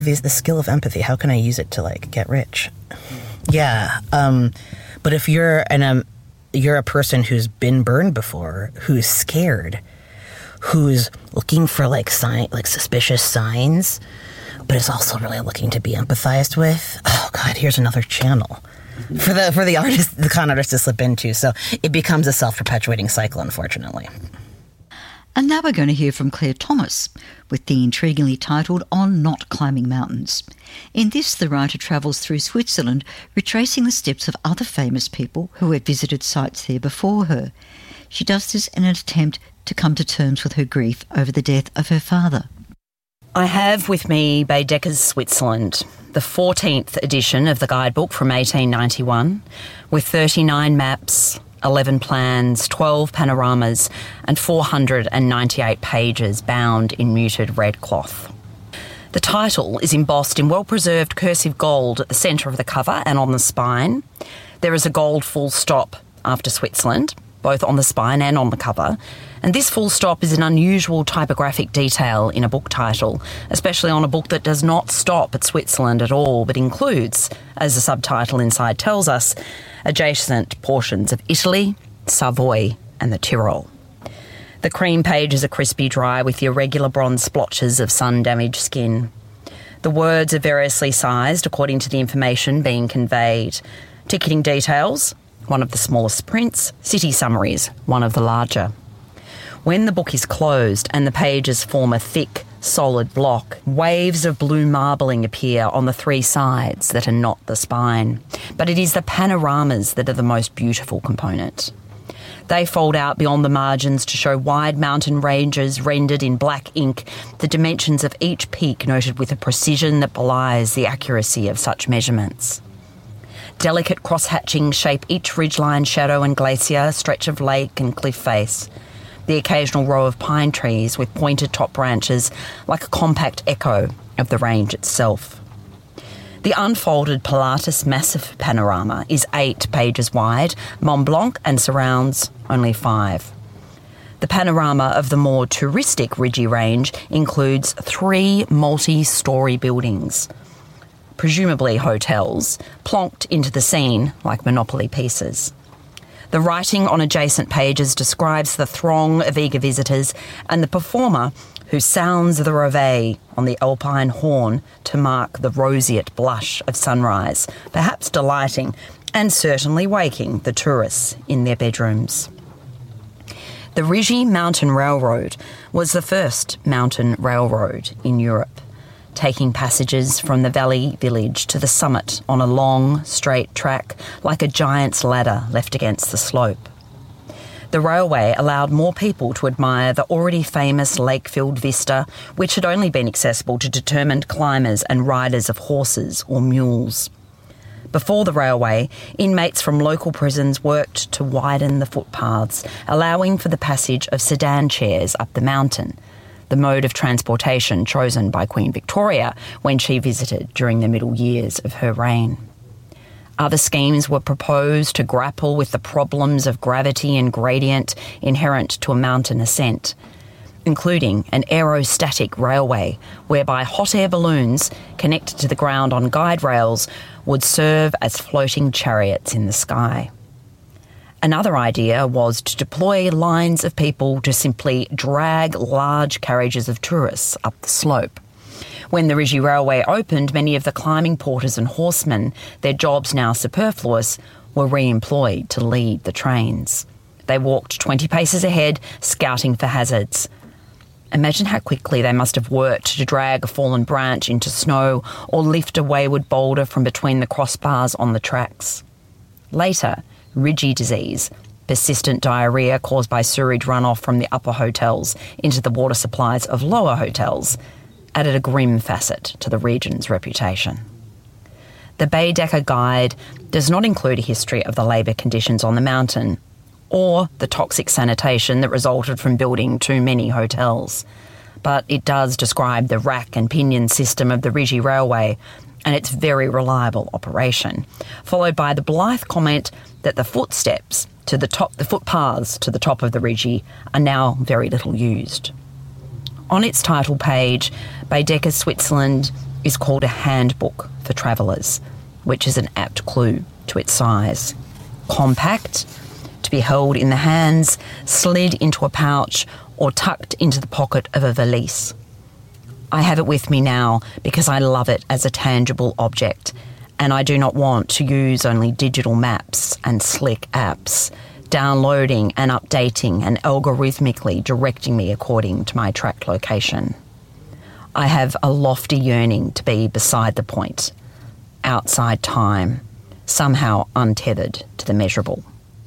The skill of empathy, how can I use it to, like, get rich? Yeah. But if you're you're a person who's been burned before, who's scared, who's looking for, like, suspicious signs, but is also really looking to be empathized with, oh, God, here's another channel for the artist, the con artist to slip into. So it becomes a self-perpetuating cycle, unfortunately. And now we're going to hear from Claire Thomas with the intriguingly titled On Not Climbing Mountains. In this, the writer travels through Switzerland, retracing the steps of other famous people who had visited sites there before her. She does this in an attempt to come to terms with her grief over the death of her father. I have with me Baedeker's Switzerland, the 14th edition of the guidebook from 1891, with 39 maps, 11 plans, 12 panoramas, and 498 pages bound in muted red cloth. The title is embossed in well-preserved cursive gold at the centre of the cover and on the spine. There is a gold full stop after Switzerland, both on the spine and on the cover, and this full stop is an unusual typographic detail in a book title, especially on a book that does not stop at Switzerland at all, but includes, as the subtitle inside tells us, adjacent portions of Italy, Savoy and the Tyrol. The cream pages are crispy dry with the irregular bronze splotches of sun-damaged skin. The words are variously sized according to the information being conveyed. Ticketing details, one of the smallest prints, city summaries, one of the larger. When the book is closed and the pages form a thick, solid block, waves of blue marbling appear on the three sides that are not the spine. But it is the panoramas that are the most beautiful component. They fold out beyond the margins to show wide mountain ranges rendered in black ink, the dimensions of each peak noted with a precision that belies the accuracy of such measurements. Delicate cross-hatchings shape each ridgeline, shadow and glacier, stretch of lake and cliff face. The occasional row of pine trees with pointed top branches like a compact echo of the range itself. The unfolded Pilatus massive panorama is 8 pages wide, Mont Blanc, and surrounds only 5. The panorama of the more touristic Rigi range includes 3 multi-storey buildings, presumably hotels, plonked into the scene like Monopoly pieces. The writing on adjacent pages describes the throng of eager visitors and the performer who sounds the reveille on the alpine horn to mark the roseate blush of sunrise, perhaps delighting and certainly waking the tourists in their bedrooms. The Rigi Mountain Railroad was the first mountain railroad in Europe, taking passages from the valley village to the summit on a long, straight track like a giant's ladder left against the slope. The railway allowed more people to admire the already famous lake-filled vista, which had only been accessible to determined climbers and riders of horses or mules. Before the railway, inmates from local prisons worked to widen the footpaths, allowing for the passage of sedan chairs up the mountain, the mode of transportation chosen by Queen Victoria when she visited during the middle years of her reign. Other schemes were proposed to grapple with the problems of gravity and gradient inherent to a mountain ascent, including an aerostatic railway whereby hot air balloons connected to the ground on guide rails would serve as floating chariots in the sky. Another idea was to deploy lines of people to simply drag large carriages of tourists up the slope. When the Rigi Railway opened, many of the climbing porters and horsemen, their jobs now superfluous, were re-employed to lead the trains. They walked 20 paces ahead, scouting for hazards. Imagine how quickly they must have worked to drag a fallen branch into snow or lift a wayward boulder from between the crossbars on the tracks. Later, Rigi disease, persistent diarrhoea caused by sewage runoff from the upper hotels into the water supplies of lower hotels, added a grim facet to the region's reputation. The Baedeker Guide does not include a history of the labour conditions on the mountain or the toxic sanitation that resulted from building too many hotels, but it does describe the rack and pinion system of the Rigi Railway and its very reliable operation, followed by the blithe comment that the footpaths to the top of the Rigi are now very little used. On its title page, Baedeker's Switzerland is called a handbook for travellers, which is an apt clue to its size. Compact, to be held in the hands, slid into a pouch, or tucked into the pocket of a valise. I have it with me now because I love it as a tangible object, and I do not want to use only digital maps and slick apps, downloading and updating and algorithmically directing me according to my tracked location. I have a lofty yearning to be beside the point, outside time, somehow untethered to the measurable.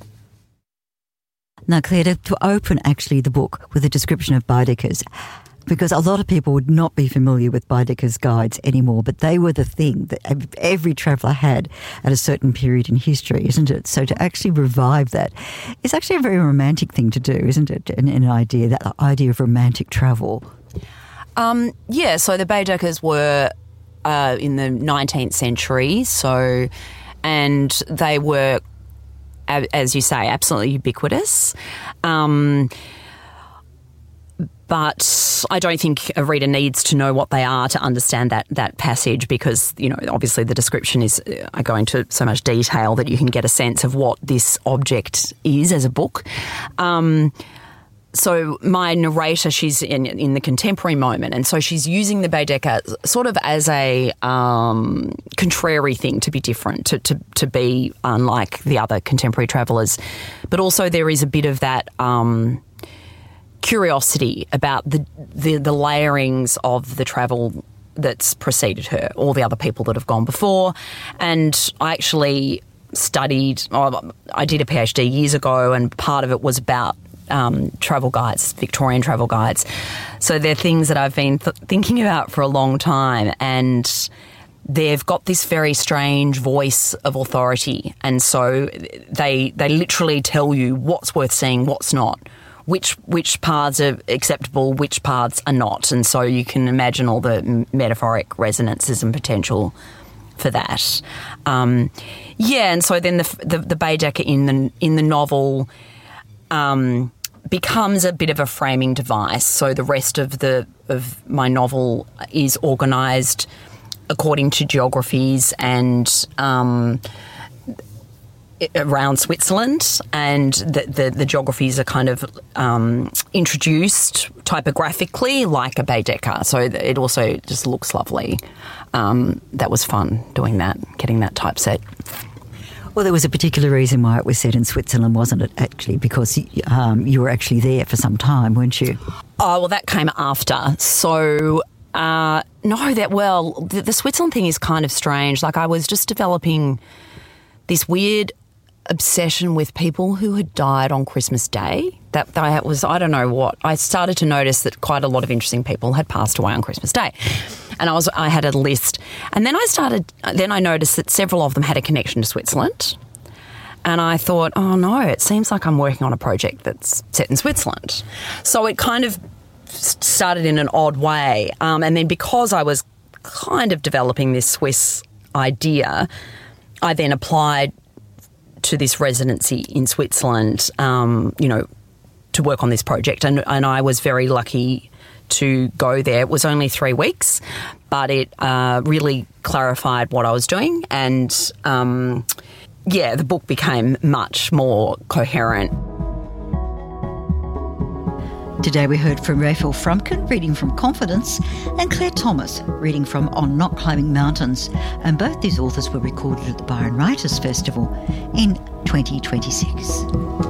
Now, Claire, to open actually the book with a description of Baedeker's, because a lot of people would not be familiar with Baedeker's guides anymore, but they were the thing that every traveller had at a certain period in history, isn't it? So to actually revive that is actually a very romantic thing to do, isn't it? An idea, that idea of romantic travel. Yeah, so the Baedekers were in the 19th century, and they were, as you say, absolutely ubiquitous. But I don't think a reader needs to know what they are to understand that passage, because, you know, obviously the description is I go into so much detail that you can get a sense of what this object is as a book. So my narrator, she's in the contemporary moment, and so she's using the Baedeker sort of as a contrary thing, to be different, to be unlike the other contemporary travellers. But also there is a bit of that curiosity about the layerings of the travel that's preceded her, all the other people that have gone before. And I actually I did a PhD years ago, and part of it was about travel guides, Victorian travel guides. So they're things that I've been thinking about for a long time, and they've got this very strange voice of authority. And so they literally tell you what's worth seeing, what's not, which paths are acceptable, which paths are not. And so you can imagine all the metaphoric resonances and potential for that. And so then the Baedeker in the novel becomes a bit of a framing device. So the rest of my novel is organised according to geographies and around Switzerland, and the geographies are kind of introduced typographically like a Baedeker. So it also just looks lovely. That was fun doing that, getting that typeset. Well, there was a particular reason why it was set in Switzerland, wasn't it, actually? Because you were actually there for some time, weren't you? Oh, well, that came after. So, the Switzerland thing is kind of strange. Like, I was just developing this weird obsession with people who had died on Christmas Day. That was, I don't know what. I started to notice that quite a lot of interesting people had passed away on Christmas Day. And I had a list. And then I noticed that several of them had a connection to Switzerland. And I thought, oh no, it seems like I'm working on a project that's set in Switzerland. So it kind of started in an odd way. And then because I was kind of developing this Swiss idea, I then applied to this residency in Switzerland, to work on this project. And I was very lucky to go there. It was only 3 weeks, but it really clarified what I was doing. And, the book became much more coherent. Today we heard from Raphael Frumkin, reading from Confidence, and Claire Thomas, reading from On Not Climbing Mountains. And both these authors were recorded at the Byron Writers Festival in 2026.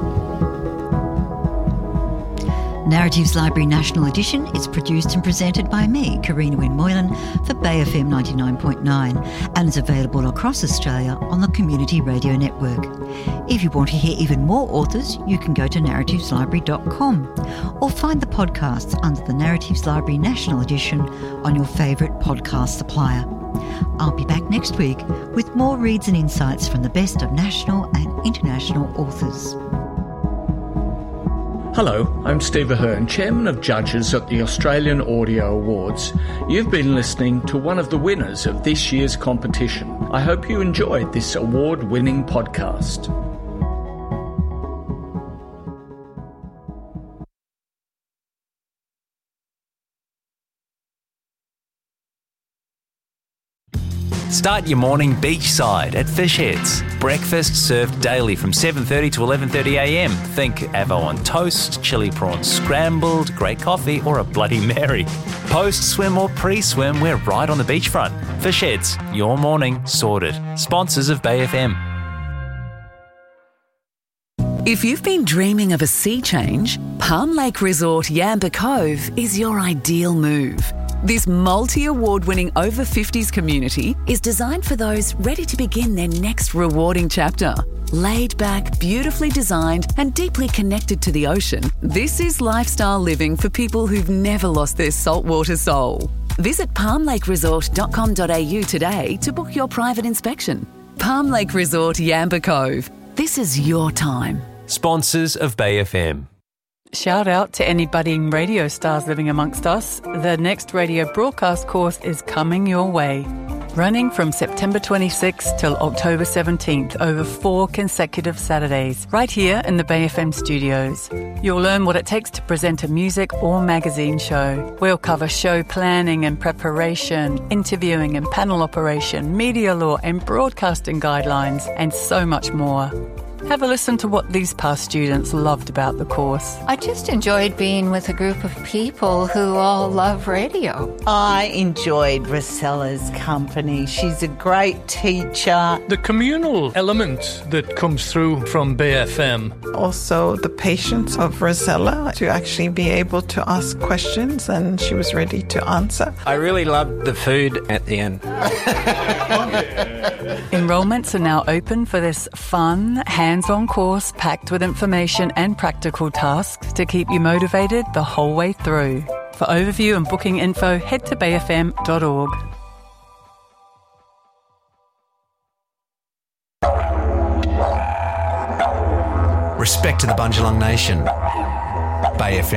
Narratives Library National Edition is produced and presented by me, Karina Wynne Moylan, for Bay FM 99.9, and is available across Australia on the Community Radio Network. If you want to hear even more authors, you can go to narrativeslibrary.com or find the podcasts under the Narratives Library National Edition on your favourite podcast supplier. I'll be back next week with more reads and insights from the best of national and international authors. Hello, I'm Steve Ahern, Chairman of Judges at the Australian Audio Awards. You've been listening to one of the winners of this year's competition. I hope you enjoyed this award-winning podcast. Start your morning beachside at Fish Heads. Breakfast served daily from 7:30 to 11:30am. Think avo on toast, chili prawns scrambled, great coffee or a Bloody Mary. Post-swim or pre-swim, we're right on the beachfront. Fish Heads, your morning sorted. Sponsors of Bay FM. If you've been dreaming of a sea change, Palm Lake Resort Yamba Cove is your ideal move. This multi-award-winning over-50s community is designed for those ready to begin their next rewarding chapter. Laid back, beautifully designed and deeply connected to the ocean, this is lifestyle living for people who've never lost their saltwater soul. Visit palmlakeresort.com.au today to book your private inspection. Palm Lake Resort Yamba Cove. This is your time. Sponsors of Bay FM. Shout out to any budding radio stars living amongst us. The next radio broadcast course is coming your way. Running from September 26th till October 17th over 4 consecutive Saturdays, right here in the Bay FM studios. You'll learn what it takes to present a music or magazine show. We'll cover show planning and preparation, interviewing and panel operation, media law and broadcasting guidelines, and so much more. Have a listen to what these past students loved about the course. I just enjoyed being with a group of people who all love radio. I enjoyed Rosella's company. She's a great teacher. The communal element that comes through from Bay FM. Also the patience of Rosella to actually be able to ask questions, and she was ready to answer. I really loved the food at the end. Enrollments are now open for this fun, hands-on course packed with information and practical tasks to keep you motivated the whole way through. For overview and booking info, head to bayfm.org. Respect to the Bundjalung Nation. Bay FM.